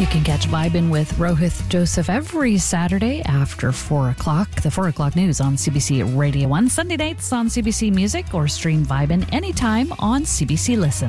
You can catch Vibin' with Rohith Joseph every Saturday after 4 o'clock. The 4 o'clock news on CBC Radio 1. Sunday nights on CBC Music, or stream Vibin' anytime on CBC Listen.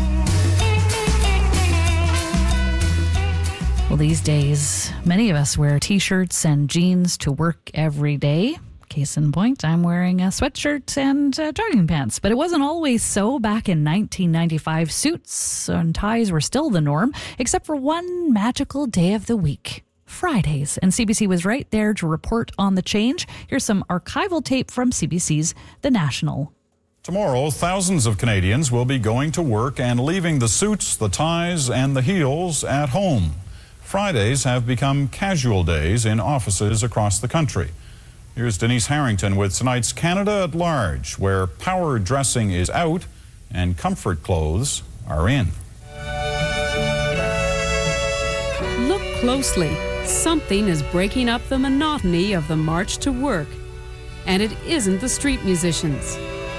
Well, these days, many of us wear t-shirts and jeans to work every day. Case in point, I'm wearing a sweatshirt and jogging pants. But it wasn't always so. Back in 1995, suits and ties were still the norm, except for one magical day of the week, Fridays. And CBC was right there to report on the change. Here's some archival tape from CBC's The National. Tomorrow, thousands of Canadians will be going to work and leaving the suits, the ties, and the heels at home. Fridays have become casual days in offices across the country. Here's Denise Harrington with tonight's Canada at Large, where power dressing is out and comfort clothes are in. Look closely. Something is breaking up the monotony of the march to work. And it isn't the street musicians.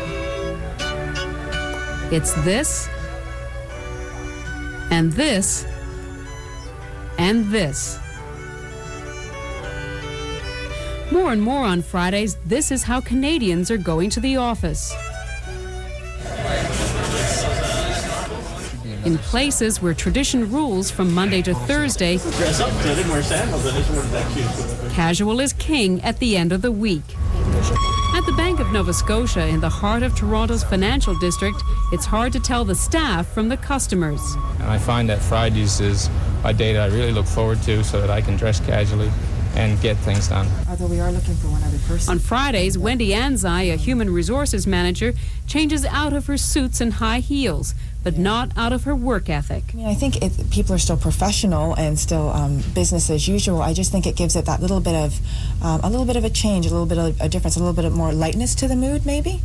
It's this, and this, and this. More and more on Fridays, this is how Canadians are going to the office. In places where tradition rules from Monday to Thursday, casual is king at the end of the week. At the Bank of Nova Scotia, in the heart of Toronto's financial district, it's hard to tell the staff from the customers. And I find that Fridays is a day that I really look forward to so that I can dress casually and get things done. Although we are looking for one other person. On Fridays, Wendy Anzai, a human resources manager, changes out of her suits and high heels, but not out of her work ethic. I mean, I think people are still professional and still business as usual. I just think it gives it that little bit of a change, a little bit of a difference, a little bit of more lightness to the mood, maybe.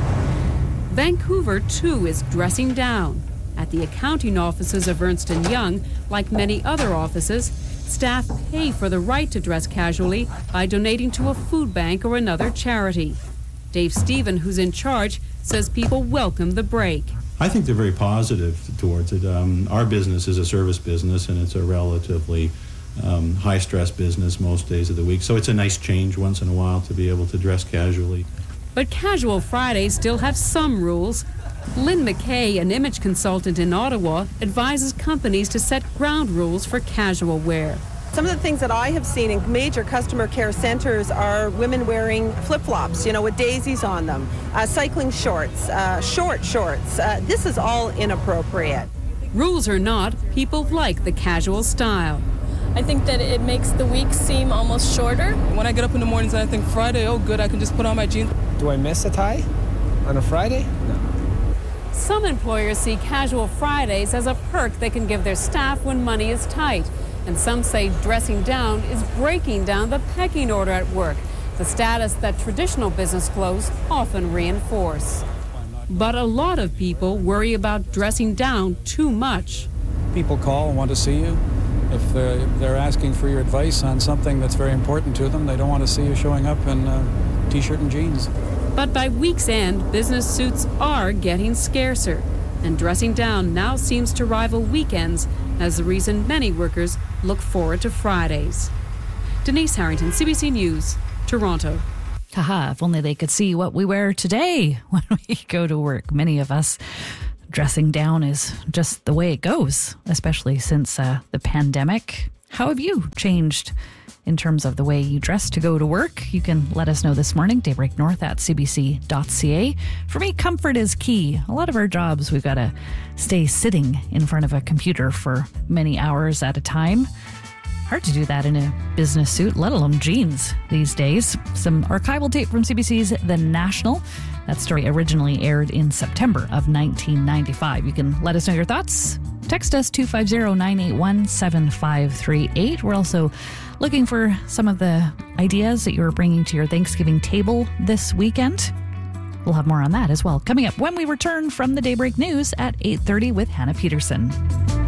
Vancouver, too, is dressing down. At the accounting offices of Ernst & Young, like many other offices, staff pay for the right to dress casually by donating to a food bank or another charity. Dave Stephen, who's in charge, says people welcome the break. I think they're very positive towards it. Our business is a service business, and it's a relatively high-stress business most days of the week. So it's a nice change once in a while to be able to dress casually. But Casual Fridays still have some rules. Lynn McKay, an image consultant in Ottawa, advises companies to set ground rules for casual wear. Some of the things that I have seen in major customer care centers are women wearing flip-flops, with daisies on them, cycling shorts, short shorts. This is all inappropriate. Rules or not, people like the casual style. I think that it makes the week seem almost shorter. When I get up in the mornings and I think Friday, oh good, I can just put on my jeans. Do I miss a tie on a Friday? No. Some employers see Casual Fridays as a perk they can give their staff when money is tight. And some say dressing down is breaking down the pecking order at work, the status that traditional business clothes often reinforce. But a lot of people worry about dressing down too much. People call and want to see you. If they're asking for your advice on something that's very important to them, they don't want to see you showing up in T-shirt and jeans. But by week's end, business suits are getting scarcer, and dressing down now seems to rival weekends as the reason many workers look forward to Fridays. Denise Harrington, CBC News, Toronto. Haha, if only they could see what we wear today when we go to work. Many of us, dressing down is just the way it goes, especially since the pandemic. How have you changed in terms of the way you dress to go to work? You can let us know this morning, daybreaknorth@cbc.ca. For me, comfort is key. A lot of our jobs, we've got to stay sitting in front of a computer for many hours at a time. Hard to do that in a business suit, let alone jeans these days. Some archival tape from CBC's The National. That story originally aired in September of 1995. You can let us know your thoughts. Text us 250-981-7538. We're also looking for some of the ideas that you're bringing to your Thanksgiving table this weekend. We'll have more on that as well coming up when we return from the Daybreak News at 8:30 with Hannah Peterson.